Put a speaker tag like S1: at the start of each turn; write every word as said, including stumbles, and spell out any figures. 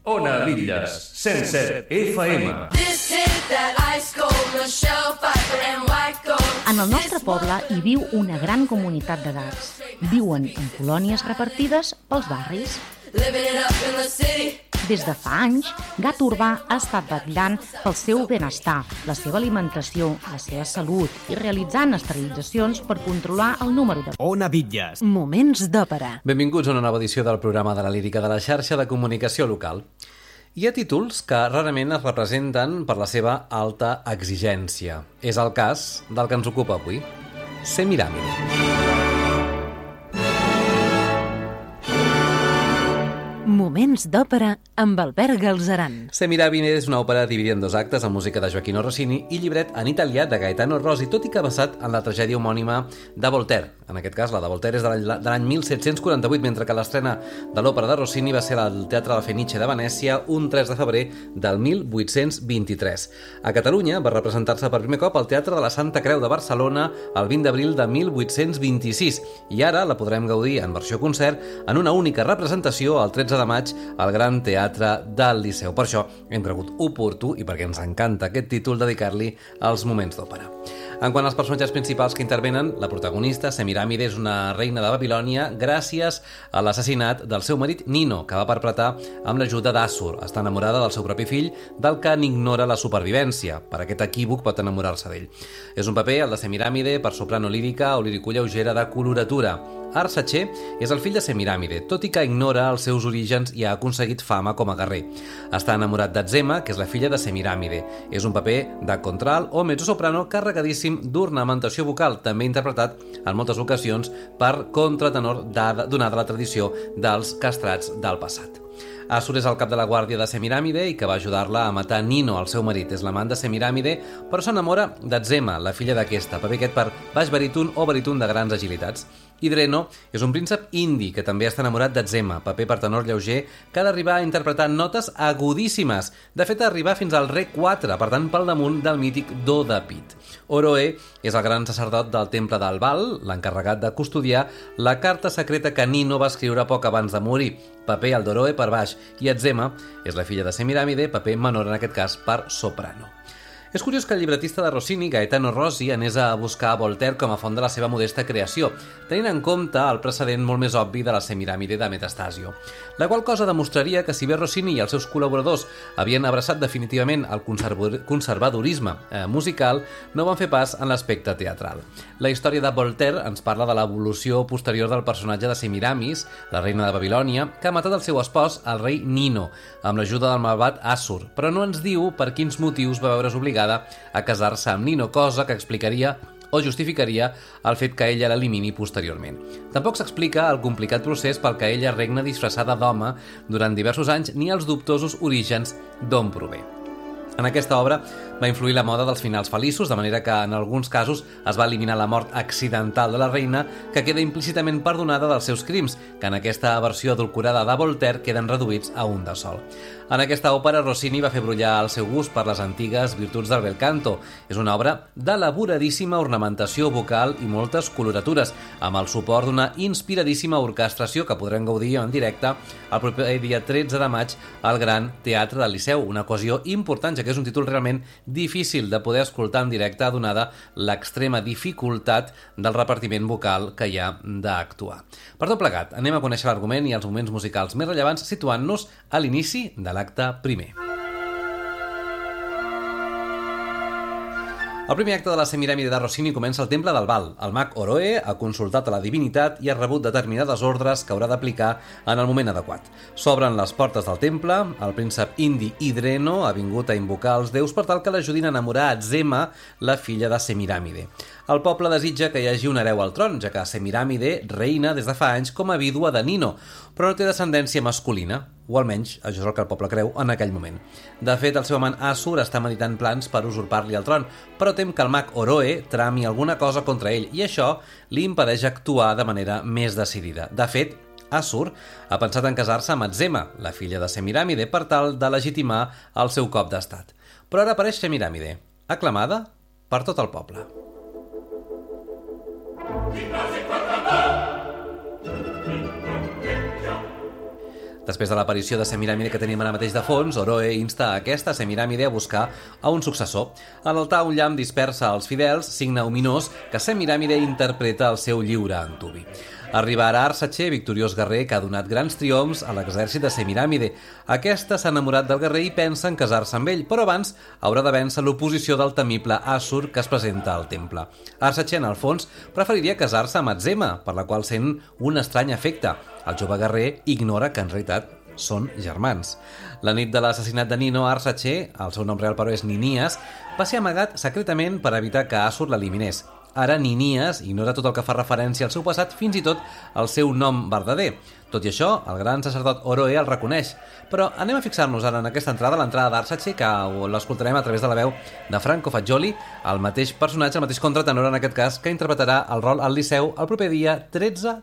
S1: Ona Bitlles, cent set F M.
S2: En el nostre poble hi viu una gran comunitat de gats. Viuen en colònies repartides pels barris. Des de fa anys, Gat Urbà ha estat vetllant pel seu benestar, la seva alimentació, la seva salut i realitzant esterilitzacions per controlar el número de...
S3: Ona Bitlles.
S4: Moments d'òpera.
S5: Benvinguts a una nova edició del programa de la lírica de la xarxa de comunicació local. Hi ha títols que rarament es representen per la seva alta exigència. És el cas del que ens ocupa avui, Semiramide.
S4: Moments d'òpera amb Albert Galzeran.
S5: Semiramide és una òpera dividida en dos actes amb música de Gioacchino Rossini i llibret en italià de Gaetano Rossi, tot i que basat en la tragèdia homònima de Voltaire. En aquest cas, la de Voltaire és de l'any mil set-cents quaranta-vuit, mentre que l'estrena de l'òpera de Rossini va ser al Teatre La Fenice de Venècia un tres de febrer del mil vuit-cents vint-i-tres. A Catalunya va representar-se per primer cop al Teatre de la Santa Creu de Barcelona el vint d'abril de mil vuit-cents vint-i-sis i ara la podrem gaudir en versió concert en una única representació el tretze de maig al Gran Teatre del Liceu. Per això hem cregut oportú, i perquè ens encanta aquest títol, dedicar-li als moments d'òpera. En quant als personatges principals que intervenen, la protagonista, Semiramide, és una reina de Babilònia gràcies a l'assassinat del seu marit Nino, que va perpetrar amb l'ajuda d'Assur. Està enamorada del seu propi fill, del que n'ignora la supervivència. Per aquest equívoc pot enamorar-se d'ell. És un paper, el de Semiramide, per soprano lírica o lírico-lleugera de coloratura. Arsace és el fill de Semiramide, tot i que ignora els seus orígens i ha aconseguit fama com a guerrer. Està enamorat d'Azema, que és la filla de Semiramide. És un paper de contralt o mezzosoprano carregadíssim d'ornamentació vocal, també interpretat en moltes ocasions per contratenor donada la tradició dels castrats del passat. Assur és el cap de la guàrdia de Semiramide i que va ajudar-la a matar Nino, el seu marit. És l'amant de Semiramide, però s'enamora d'Azema, la filla d'aquesta, paper aquest per baix baríton o baríton de grans agilitats. Idreno és un príncep indi que també està enamorat d'Azema, paper per tenor lleuger que ha d'arribar a interpretar notes agudíssimes. De fet, arribar fins al re quatre, per tant, pel damunt del mític do de pit. Oroe és el gran sacerdot del temple del Val, l'encarregat de custodiar la carta secreta que Nino va escriure poc abans de morir, paper el d'Oroe per baix, i Azema és la filla de Semiramide, paper menor en aquest cas per soprano. És curiós que el llibretista de Rossini, Gaetano Rossi, anés a buscar Voltaire com a font de la seva modesta creació, tenint en compte el precedent molt més obvi de la Semiramide de Metastasio. La qual cosa demostraria que si bé Rossini i els seus col·laboradors havien abraçat definitivament el conservadorisme eh, musical, no van fer pas en l'aspecte teatral. La història de Voltaire ens parla de l'evolució posterior del personatge de Semiramis, la reina de Babilònia, que ha matat el seu espòs, el rei Nino, amb l'ajuda del malvat Assur, però no ens diu per quins motius va veure's obligada a casar-se amb Nino, cosa que explicaria o justificaria el fet que ella l'elimini posteriorment. Tampoc s'explica el complicat procés pel que ella regna disfressada d'home durant diversos anys ni els dubtosos orígens d'on prové. En aquesta obra va influir la moda dels finals feliços, de manera que en alguns casos es va eliminar la mort accidental de la reina, que queda implícitament perdonada dels seus crims, que en aquesta versió adulcorada de Voltaire queden reduïts a un de sol. En aquesta òpera, Rossini va fer brollar el seu gust per les antigues virtuts del bel canto. És una obra d'elaboradíssima ornamentació vocal i moltes coloratures, amb el suport d'una inspiradíssima orquestració que podrem gaudir en directe el proper dia tretze de maig al Gran Teatre del Liceu, una ocasió important, ja que és un títol realment difícil de poder escoltar en directe, donada l'extrema dificultat del repartiment vocal que hi ha d'actuar. Per tot plegat, anem a conèixer l'argument i els moments musicals més rellevants, situant-nos a l'inici de l'acte primer. El primer acte de la Semiramide de Rossini comença al temple del Val. El mag Oroe ha consultat a la divinitat i ha rebut determinades ordres que haurà d'aplicar en el moment adequat. S'obren les portes del temple, el príncep indi Idreno ha vingut a invocar els déus per tal que l'ajudin a enamorar Azema, la filla de Semiramide. El poble desitja que hi hagi un hereu al tron, ja que Semiramide reina des de fa anys com a vídua de Nino, però no té descendència masculina, o almenys això és el que el poble creu en aquell moment. De fet, el seu amant Assur està meditant plans per usurpar-li el tron, però tem que el mag Oroe trami alguna cosa contra ell, i això li impedeix actuar de manera més decidida. De fet, Assur ha pensat en casar-se amb Azema, la filla de Semiramide, per tal de legitimar el seu cop d'estat. Però ara apareix Semiramide, aclamada per tot el poble. Després de l'aparició de Semiramide que tenim ara mateix de fons, Oroe insta a aquesta Semiramide a buscar a un successor. A l'altar, un llamp dispersa els fidels, signe ominós que Semiramide interpreta el seu lliure Antubi. Arriba ara Arsace, victoriós guerrer que ha donat grans triomfs a l'exèrcit de Semiramide. Aquesta s'ha enamorat del guerrer i pensa en casar-se amb ell, però abans haurà de vèncer l'oposició del temible Assur que es presenta al temple. Arsace, en el fons, preferiria casar-se amb Atzema, per la qual sent un estrany afecte. El jove guerrer ignora que en realitat són germans. La nit de l'assassinat de Nino, Arsace, el seu nom real però és Ninias, va ser amagat secretament per evitar que Assur l'eliminés. Ara Ninias ignora tot el que fa referència al seu passat, fins i tot el seu nom verdader. Tot i això, el gran sacerdot Oroe el reconeix. Però anem a fixar-nos ara en aquesta entrada, l'entrada d'Arsace, que l'escoltarem a través de la veu de Franco Fagioli, el mateix personatge, el mateix contratenor en aquest cas, que interpretarà el rol al Liceu el proper dia tretze